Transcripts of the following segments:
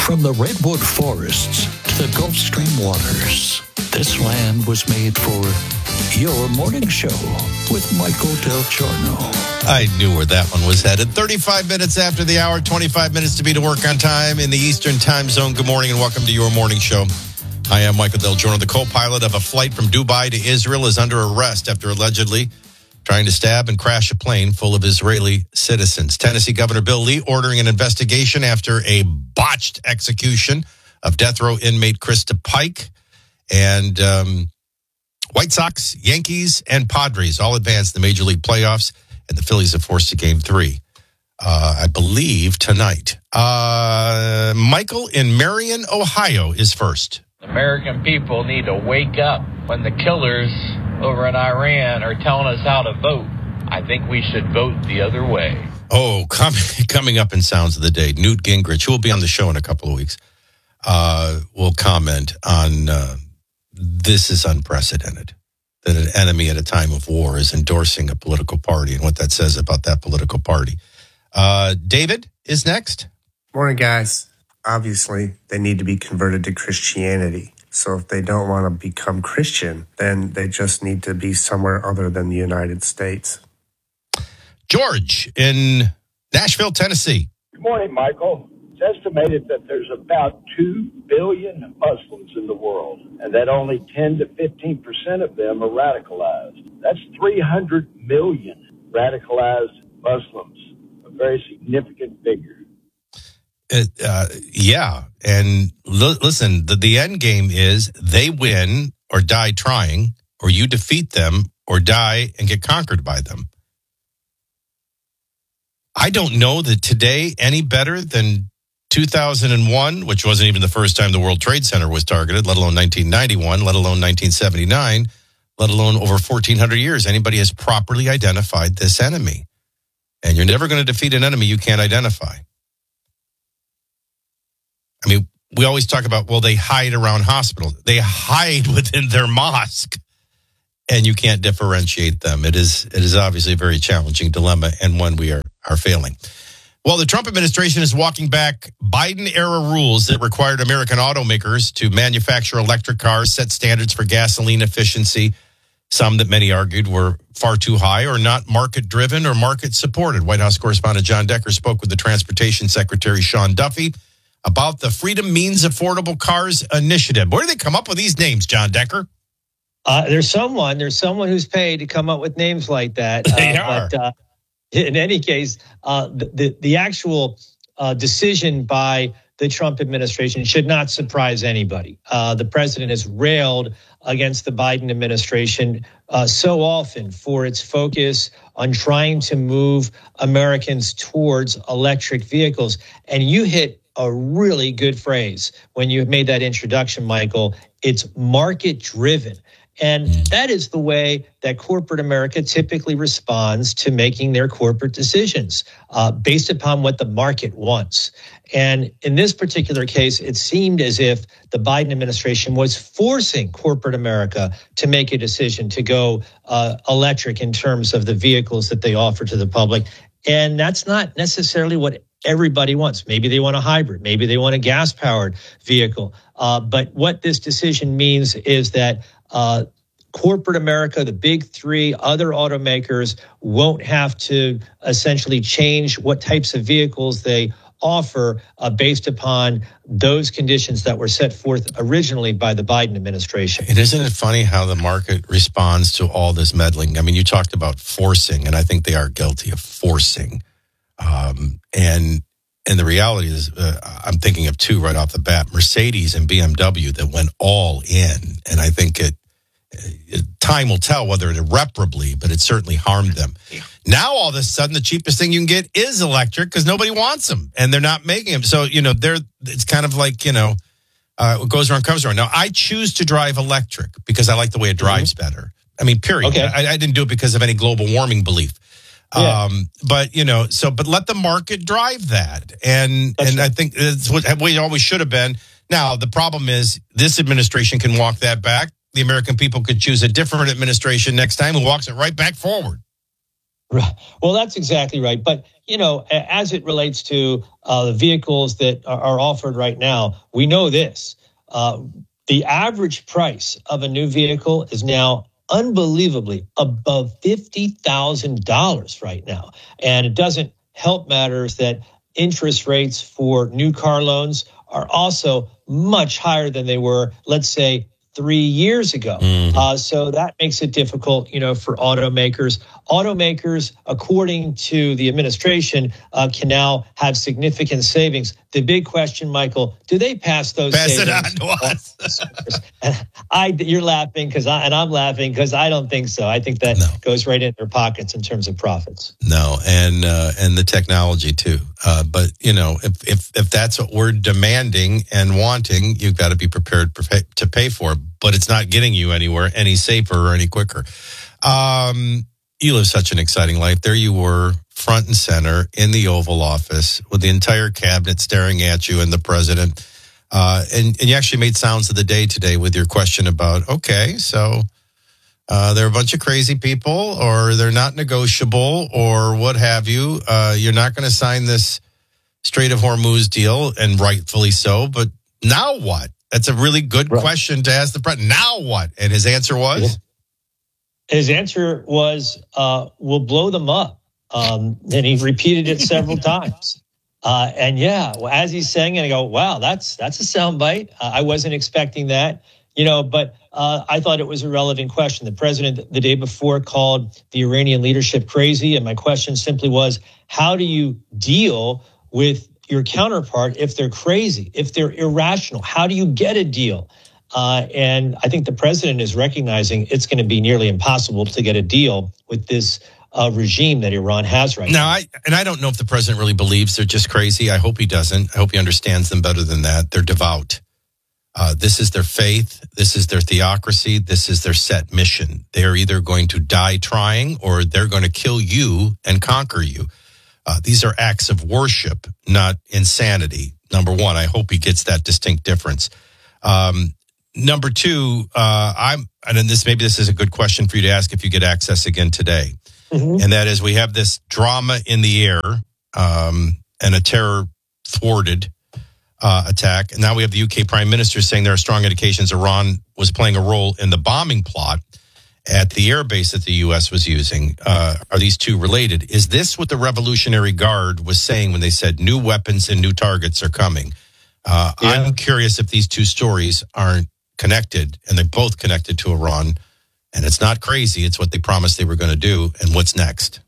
From the redwood forests to the Gulf Stream waters, this land was made for your morning show with Michael Del Giorno. I knew where that one was headed. 35 minutes after the hour, 25 minutes to be to work on time in the Eastern Time Zone. Good morning and welcome to your morning show. I am Michael Del Giorno. The co-pilot of a flight from Dubai to Israel is under arrest after allegedly trying to stab and crash a plane full of Israeli citizens. Tennessee Governor Bill Lee ordering an investigation after a botched execution of death row inmate Krista Pike. And White Sox, Yankees, and Padres all advanced the Major League playoffs, and the Phillies are forced to Game 3, I believe, tonight. Michael in Marion, Ohio is first. American people need to wake up. When the killers over in Iran are telling us how to vote, I think we should vote the other way. Oh, coming up in Sounds of the Day, Newt Gingrich, who will be on the show in a couple of weeks, will comment on this is unprecedented, that an enemy at a time of war is endorsing a political party and what that says about that political party. David is next. Morning, guys. Obviously, they need to be converted to Christianity. So if they don't want to become Christian, then they just need to be somewhere other than the United States. George in Nashville, Tennessee. Good morning, Michael. It's estimated that there's about 2 billion Muslims in the world, and that only 10 to 15% of them are radicalized. That's 300 million radicalized Muslims, a very significant figure. Yeah. And listen, the end game is they win or die trying, or you defeat them or die and get conquered by them. I don't know that today any better than 2001, which wasn't even the first time the World Trade Center was targeted, let alone 1991, let alone 1979, let alone over 1,400 years. Anybody has properly identified this enemy. And you're never going to defeat an enemy you can't identify. I mean, we always talk about, well, they hide around hospitals. They hide within their mosque, and you can't differentiate them. It is obviously a very challenging dilemma and one we are failing. Well, the Trump administration is walking back Biden-era rules that required American automakers to manufacture electric cars, set standards for gasoline efficiency, some that many argued were far too high or not market-driven or market-supported. White House correspondent John Decker spoke with the Transportation Secretary Sean Duffy about the Freedom Means Affordable Cars Initiative. Where do they come up with these names, John Decker? There's someone who's paid to come up with names like that. They are. But in any case, the actual decision by the Trump administration should not surprise anybody. The president has railed against the Biden administration so often for its focus on trying to move Americans towards electric vehicles. And you hit a really good phrase when you made that introduction, Michael. It's market driven. And that is the way that corporate America typically responds to making their corporate decisions based upon what the market wants. And in this particular case, it seemed as if the Biden administration was forcing corporate America to make a decision to go electric in terms of the vehicles that they offer to the public. And that's not necessarily what everybody wants. Maybe they want a hybrid. Maybe they want a gas-powered vehicle. But what this decision means is that corporate America, the big three, other automakers won't have to essentially change what types of vehicles they offer based upon those conditions that were set forth originally by the Biden administration. And isn't it funny how the market responds to all this meddling? I mean, you talked about forcing, and I think they are guilty of forcing. And the reality is, I'm thinking of two right off the bat, Mercedes and BMW that went all in. And I think time will tell whether it irreparably, but it certainly harmed them. Now, all of a sudden, the cheapest thing you can get is electric because nobody wants them and they're not making them. So, it's kind of like, what goes around comes around. Now, I choose to drive electric because I like the way it drives better. I mean, period. Okay. I didn't do it because of any global warming belief. Yeah. But let the market drive that. And I think that's what we always should have been. Now, the problem is this administration can walk that back. The American people could choose a different administration next time who walks it right back forward. Right. Well, that's exactly right. But, as it relates to the vehicles that are offered right now, we know this. The average price of a new vehicle is now unbelievably above $50,000 right now. And it doesn't help matters that interest rates for new car loans are also much higher than they were, let's say, 3 years ago. So that makes it difficult, for automakers. Automakers, according to the administration, can now have significant savings. The big question, Michael, do they pass those savings? Pass it on to us. You're laughing I'm laughing because I don't think so. I think that goes right in their pockets in terms of profits. No, and the technology too. But if that's what we're demanding and wanting, you've got to be prepared to pay for it. But it's not getting you anywhere any safer or any quicker. You live such an exciting life. There you were, front and center in the Oval Office with the entire cabinet staring at you and the president. And you actually made sounds of the day today with your question about, okay, so they're a bunch of crazy people or they're not negotiable or what have you. You're not going to sign this Strait of Hormuz deal, and rightfully so. But now what? That's a really good question to ask the president. Now what? And his answer was? His answer was, we'll blow them up. And he repeated it several times. As he's saying it, I go, wow, that's a soundbite. I wasn't expecting that, but I thought it was a relevant question. The president the day before called the Iranian leadership crazy. And my question simply was, how do you deal with your counterpart if they're crazy, if they're irrational? How do you get a deal? And I think the president is recognizing it's going to be nearly impossible to get a deal with this regime that Iran has right now. I don't know if the president really believes they're just crazy. I hope he doesn't. I hope he understands them better than that. They're devout. This is their faith. This is their theocracy. This is their set mission. They're either going to die trying or they're going to kill you and conquer you. These are acts of worship, not insanity. Number one, I hope he gets that distinct difference. Number two, this is a good question for you to ask if you get access again today. Mm-hmm. And that is, we have this drama in the air and a terror thwarted attack. And now we have the UK Prime Minister saying there are strong indications Iran was playing a role in the bombing plot at the air base that the U.S. was using. Are these two related? Is this what the Revolutionary Guard was saying when they said new weapons and new targets are coming? I'm curious if these two stories aren't connected, and they're both connected to Iran. And it's not crazy. It's what they promised they were going to do. And what's next?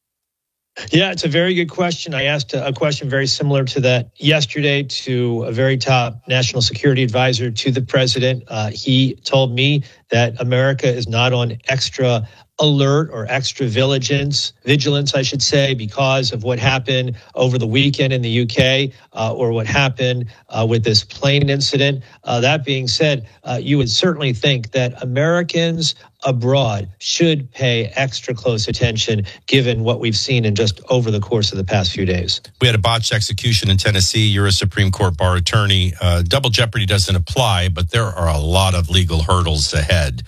Yeah, it's a very good question. I asked a question very similar to that yesterday to a very top national security advisor to the president. He told me that America is not on extra alert or extra vigilance, I should say, because of what happened over the weekend in the UK or what happened with this plane incident. That being said, you would certainly think that Americans abroad should pay extra close attention given what we've seen in just over the course of the past few days. We had a botched execution in Tennessee. You're a Supreme Court bar attorney. Double jeopardy doesn't apply, but there are a lot of legal hurdles ahead.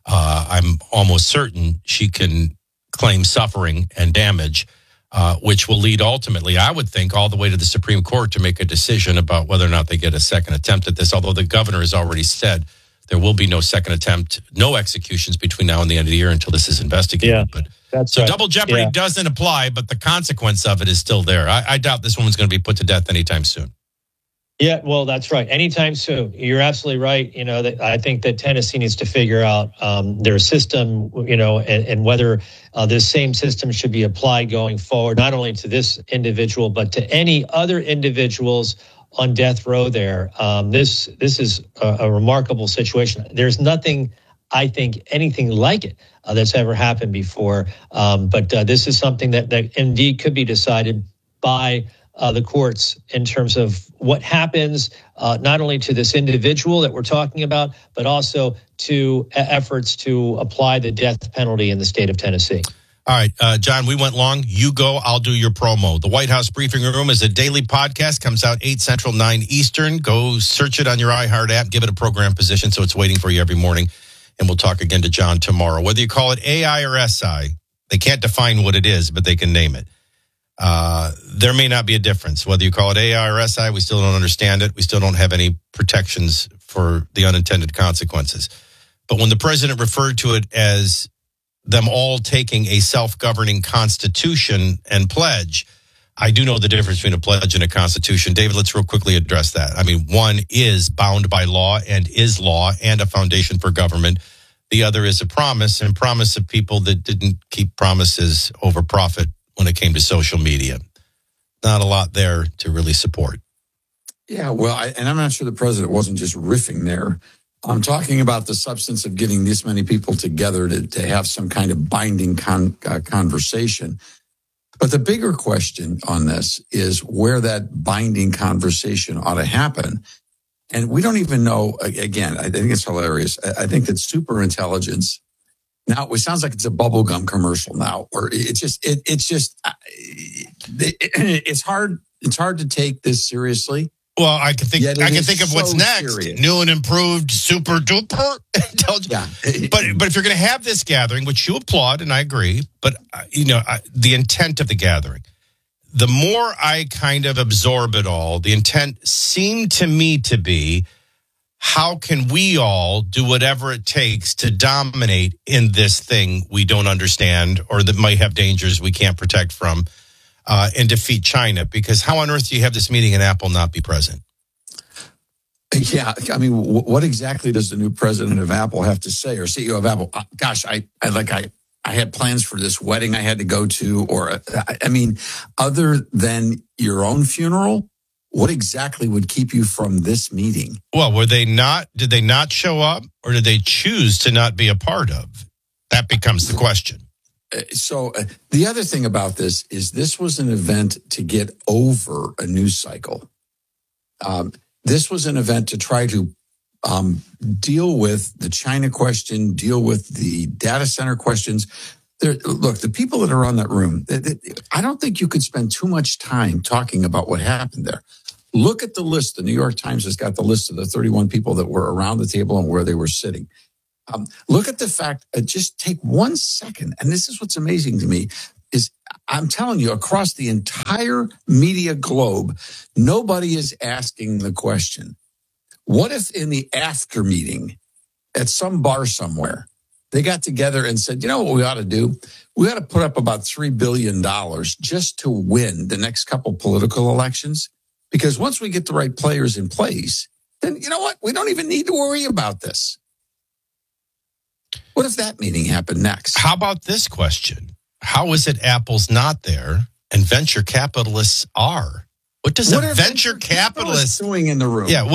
I'm almost certain she can claim suffering and damage, which will lead ultimately, I would think, all the way to the Supreme Court to make a decision about whether or not they get a second attempt at this, although the governor has already said there will be no second attempt, no executions between now and the end of the year until this is investigated. Yeah, but so right. Double jeopardy doesn't apply, but the consequence of it is still there. I doubt this woman's going to be put to death anytime soon. Yeah, well, that's right. Anytime soon. You're absolutely right. I think that Tennessee needs to figure out their system, and whether this same system should be applied going forward, not only to this individual, but to any other individuals on death row there. This is a remarkable situation. There's nothing, I think, anything like it that's ever happened before. But this is something that indeed could be decided by the courts in terms of what happens, not only to this individual that we're talking about, but also to efforts to apply the death penalty in the state of Tennessee. All right, John, we went long. You go, I'll do your promo. The White House Briefing Room is a daily podcast, comes out 8 Central, 9 Eastern. Go search it on your iHeart app, give it a program position so it's waiting for you every morning. And we'll talk again to John tomorrow. Whether you call it AI or SI, They can't define what it is, but they can name it. There may not be a difference. Whether you call it AI or SI, we still don't understand it. We still don't have any protections for the unintended consequences. But when the president referred to it as them all taking a self-governing constitution and pledge, I do know the difference between a pledge and a constitution. David, let's real quickly address that. I mean, one is bound by law and is law and a foundation for government. The other is a promise, and promise of people that didn't keep promises over profit when it came to social media. Not a lot there to really support. Yeah, well, and I'm not sure the president wasn't just riffing there. I'm talking about the substance of getting this many people together to have some kind of binding conversation. But the bigger question on this is where that binding conversation ought to happen. And we don't even know, again, I think it's hilarious. I think that super intelligence, now it sounds like it's a bubblegum commercial now, or it's hard to take this seriously. Well, I can think of what's next. Serious. New and improved, super duper intelligence. Yeah. But if you're going to have this gathering, which you applaud, and I agree, but the intent of the gathering, the more I kind of absorb it all, the intent seemed to me to be, how can we all do whatever it takes to dominate in this thing we don't understand or that might have dangers we can't protect from? And defeat China, because how on earth do you have this meeting and Apple not be present? Yeah, I mean, what exactly does the new president of Apple have to say, or CEO of Apple? Gosh, I had plans for this wedding I had to go to, or I mean, other than your own funeral, what exactly would keep you from this meeting? Well, did they not show up, or did they choose to not be a part of? That becomes the question. So the other thing about this was an event to get over a news cycle. This was an event to try to deal with the China question, deal with the data center questions. Look, the people that are on that room, I don't think you could spend too much time talking about what happened there. Look at the list. The New York Times has got the list of the 31 people that were around the table and where they were sitting. Look at the fact, just take 1 second, and this is what's amazing to me, is I'm telling you, across the entire media globe, nobody is asking the question, what if in the after meeting at some bar somewhere, they got together and said, you know what we ought to do? We ought to put up about $3 billion just to win the next couple political elections, because once we get the right players in place, then you know what? We don't even need to worry about this. What if that meeting happened next? How about this question? How is it Apple's not there and venture capitalists are? What does a venture capitalist doing in the room? Yeah,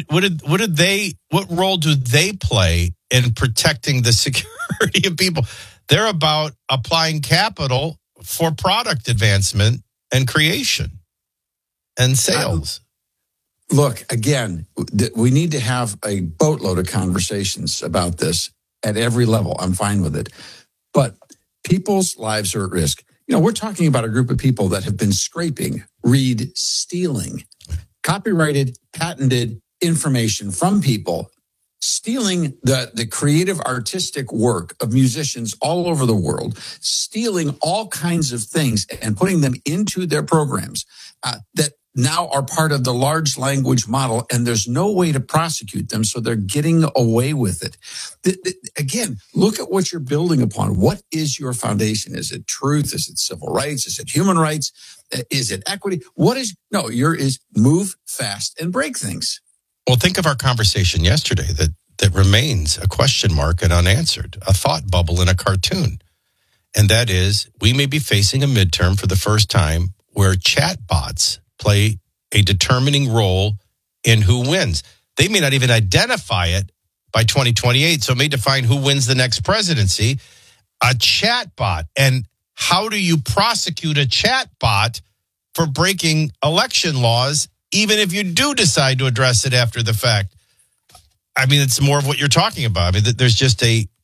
what role do they play in protecting the security of people? They're about applying capital for product advancement and creation and sales. Look, again, we need to have a boatload of conversations about this. At every level, I'm fine with it. But people's lives are at risk. You know, we're talking about a group of people that have been scraping, stealing, copyrighted, patented information from people, stealing the creative, artistic work of musicians all over the world, stealing all kinds of things and putting them into their programs that now are part of the large language model, and there's no way to prosecute them, so they're getting away with it. Again, look at what you're building upon. What is your foundation? Is it truth? Is it civil rights? Is it human rights? Is it equity? Is move fast and break things. Well, think of our conversation yesterday that remains a question mark and unanswered, a thought bubble in a cartoon. And that is, we may be facing a midterm for the first time where chatbots play a determining role in who wins. They may not even identify it by 2028, so it may define who wins the next presidency. A chatbot. And how do you prosecute a chatbot for breaking election laws, even if you do decide to address it after the fact? I mean, it's more of what you're talking about. I mean, there's just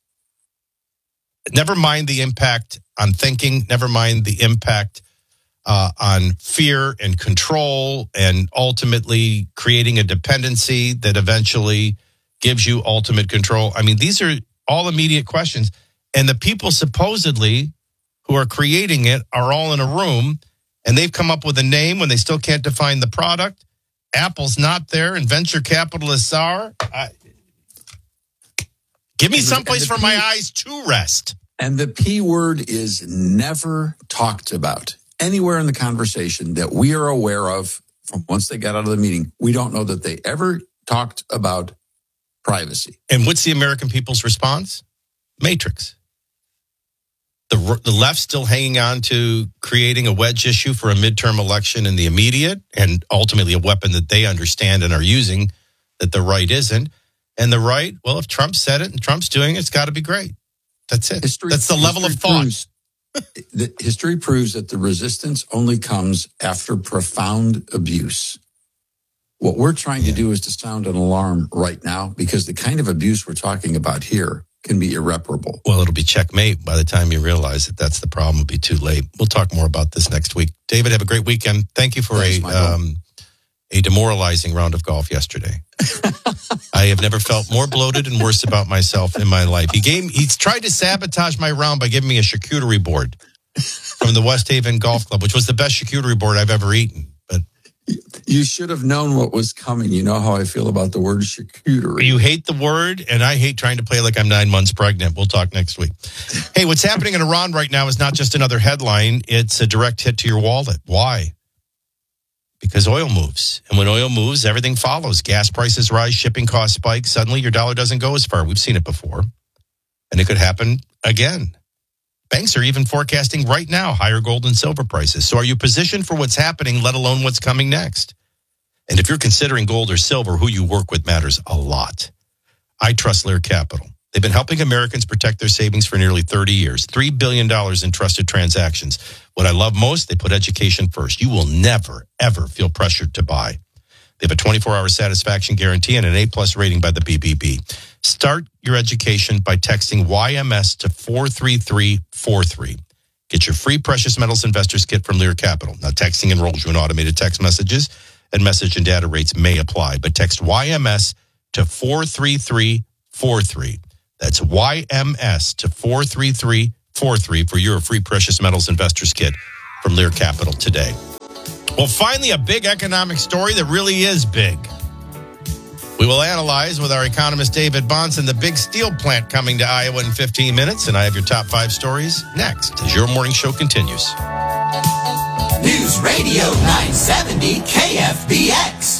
never mind the impact on thinking, never mind the impact on fear and control, and ultimately creating a dependency that eventually gives you ultimate control. I mean, these are all immediate questions. And the people supposedly who are creating it are all in a room, and they've come up with a name when they still can't define the product. Apple's not there, and venture capitalists are. Give me someplace for my eyes to rest. And the P word is never talked about anywhere in the conversation that we are aware of from once they got out of the meeting. We don't know that they ever talked about privacy. And what's the American people's response? Matrix. The left's still hanging on to creating a wedge issue for a midterm election in the immediate, and ultimately a weapon that they understand and are using that the right isn't. And the right, well, if Trump said it and Trump's doing it, it's got to be great. That's it. That's the level of thought. History proves that the resistance only comes after profound abuse. What we're trying to do is to sound an alarm right now, because the kind of abuse we're talking about here can be irreparable. Well, it'll be checkmate by the time you realize that that's the problem. It'll be too late. We'll talk more about this next week. David, have a great weekend. Thank you for a demoralizing round of golf yesterday. I have never felt more bloated and worse about myself in my life. He's tried to sabotage my round by giving me a charcuterie board from the West Haven Golf Club, which was the best charcuterie board I've ever eaten. But you should have known what was coming. You know how I feel about the word charcuterie. You hate the word, and I hate trying to play like I'm 9 months pregnant. We'll talk next week. Hey, what's happening in Iran right now is not just another headline. It's a direct hit to your wallet. Why? Because oil moves. And when oil moves, everything follows. Gas prices rise, shipping costs spike. Suddenly, your dollar doesn't go as far. We've seen it before. And it could happen again. Banks are even forecasting right now higher gold and silver prices. So are you positioned for what's happening, let alone what's coming next? And if you're considering gold or silver, who you work with matters a lot. I trust Lear Capital. They've been helping Americans protect their savings for nearly 30 years. $3 billion in trusted transactions. What I love most, they put education first. You will never, ever feel pressured to buy. They have a 24-hour satisfaction guarantee and an A+ rating by the BBB. Start your education by texting YMS to 43343. Get your free Precious Metals Investors Kit from Lear Capital. Now, texting enrolls you in automated text messages, and message and data rates may apply. But text YMS to 43343. That's YMS to 43343 for your free Precious Metals Investors Kit from Lear Capital today. Well, finally, a big economic story that really is big. We will analyze with our economist David Bahnsen the big steel plant coming to Iowa in 15 minutes, and I have your top 5 stories next as your morning show continues. News Radio 970 KFBX.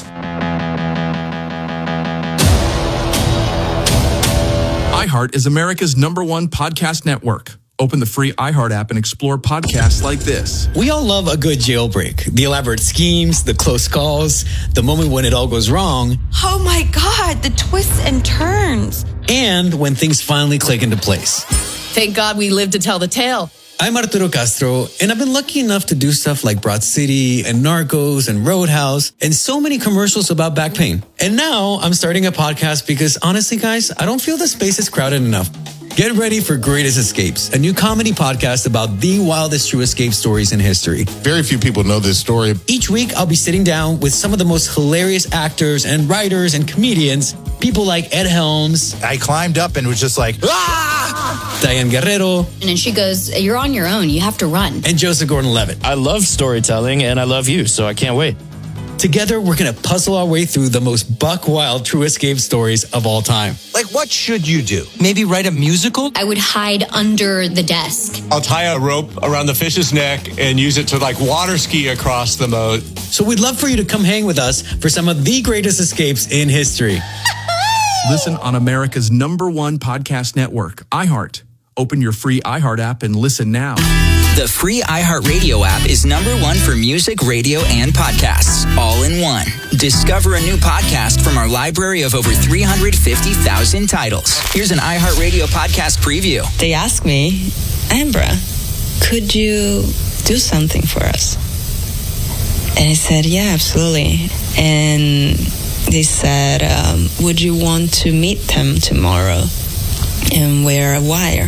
iHeart is America's #1 podcast network. Open the free iHeart app and explore podcasts like this. We all love a good jailbreak. The elaborate schemes, the close calls, the moment when it all goes wrong. Oh my God, the twists and turns. And when things finally click into place. Thank God we lived to tell the tale. I'm Arturo Castro, and I've been lucky enough to do stuff like Broad City and Narcos and Roadhouse and so many commercials about back pain. And now I'm starting a podcast because honestly, guys, I don't feel the space is crowded enough. Get ready for Greatest Escapes, a new comedy podcast about the wildest true escape stories in history. Very few people know this story. Each week, I'll be sitting down with some of the most hilarious actors and writers and comedians, people like Ed Helms. I climbed up and was just like, ah! Diane Guerrero. And then she goes, you're on your own. You have to run. And Joseph Gordon-Levitt. I love storytelling, and I love you, so I can't wait. Together, we're going to puzzle our way through the most buck-wild true escape stories of all time. Like, what should you do? Maybe write a musical? I would hide under the desk. I'll tie a rope around the fish's neck and use it to, water ski across the moat. So we'd love for you to come hang with us for some of the greatest escapes in history. Listen on America's #1 podcast network, iHeart. Open your free iHeart app and listen now. The free iHeartRadio app is #1 for music, radio, and podcasts, all in one. Discover a new podcast from our library of over 350,000 titles. Here's an iHeartRadio podcast preview. They asked me, Ambra, could you do something for us? And I said, yeah, absolutely. And they said, would you want to meet them tomorrow and wear a wire?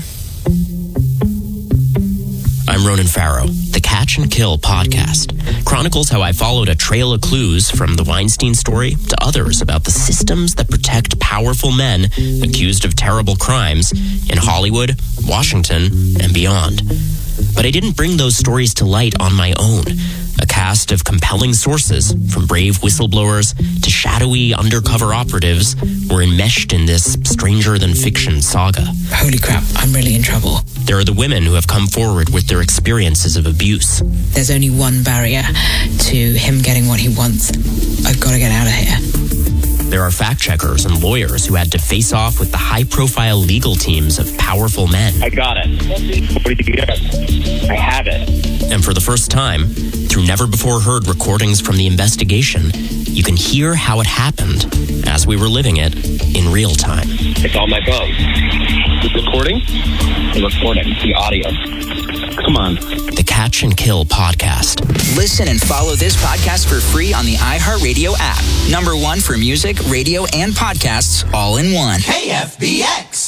I'm Ronan Farrow. The Catch and Kill podcast chronicles how I followed a trail of clues from the Weinstein story to others about the systems that protect powerful men accused of terrible crimes in Hollywood, Washington, and beyond. But I didn't bring those stories to light on my own. A cast of compelling sources, from brave whistleblowers to shadowy undercover operatives, were enmeshed in this stranger-than-fiction saga. Holy crap, I'm really in trouble. There are the women who have come forward with their experiences of abuse. There's only one barrier to him getting what he wants. I've got to get out of here. There are fact-checkers and lawyers who had to face off with the high-profile legal teams of powerful men. I got it. What do you got? I have it. And for the first time, through never-before-heard recordings from the investigation, you can hear how it happened as we were living it in real time. It's on my phone. The recording? The recording. The audio. Come on. The Catch and Kill podcast. Listen and follow this podcast for free on the iHeartRadio app. #1 for music, radio, and podcasts all in one. KFBX.